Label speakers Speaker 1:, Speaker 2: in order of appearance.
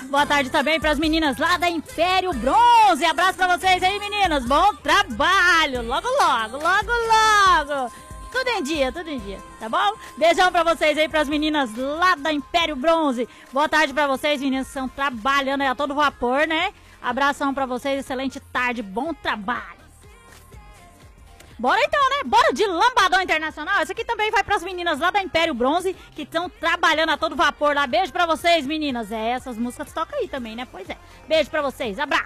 Speaker 1: Boa tarde também para as meninas lá da Império Bronze. Abraço para vocês aí, meninas. Bom trabalho. Logo, logo, logo, logo. Tudo em dia, tá bom? Beijão pra vocês aí, pras meninas lá da Império Bronze. Boa tarde pra vocês, meninas, que estão trabalhando aí a todo vapor, né? Abração pra vocês, excelente tarde, bom trabalho. Bora então, né? Bora de Lambadão Internacional. Essa aqui também vai pras meninas lá da Império Bronze, que estão trabalhando a todo vapor lá. Beijo pra vocês, meninas. Essas músicas tocam aí também, né? Pois é. Beijo pra vocês, abraço.